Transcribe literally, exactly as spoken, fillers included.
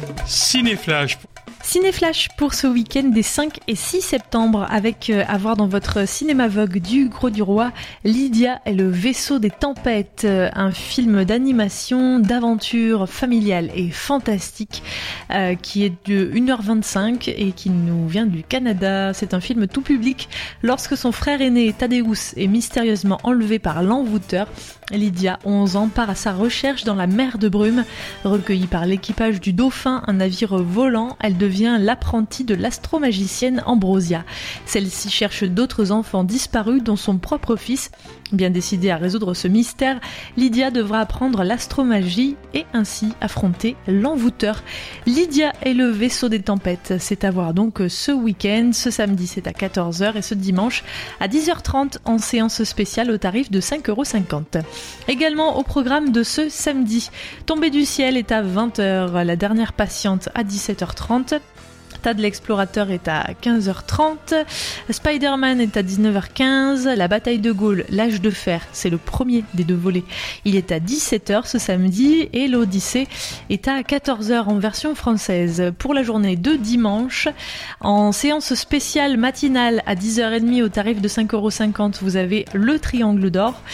Cinéflash. Cinéflash pour ce week-end des cinq et six septembre avec euh, à voir dans votre cinéma Vogue du Gros du Roi Lydia et le vaisseau des tempêtes, euh, un film d'animation, d'aventure familiale et fantastique euh, qui est de une heure vingt-cinq et qui nous vient du Canada. C'est un film tout public. Lorsque son frère aîné Thaddeus est mystérieusement enlevé par l'envoûteur, Lydia, onze ans, part à sa recherche dans la mer de brume. Recueillie par l'équipage du Dauphin, un navire volant, elle devient l'apprentie de l'astromagicienne Ambrosia. Celle-ci cherche d'autres enfants disparus, dont son propre fils. Bien décidée à résoudre ce mystère, Lydia devra apprendre l'astromagie et ainsi affronter l'envoûteur. Lydia et le vaisseau des tempêtes, c'est à voir donc ce week-end. Ce samedi, c'est à quatorze heures et ce dimanche à dix heures trente en séance spéciale au tarif de cinq euros cinquante. Également au programme de ce samedi, Tombée du ciel est à vingt heures, La dernière patiente à dix-sept heures trente. Tad l'explorateur est à quinze heures trente, Spider-Man est à dix-neuf heures quinze, La bataille de Gaulle, l'âge de fer, c'est le premier des deux volets, il est à dix-sept heures ce samedi et l'Odyssée est à quatorze heures en version française. Pour la journée de dimanche, en séance spéciale matinale à dix heures trente au tarif de cinq euros cinquante, vous avez Le Triangle d'or.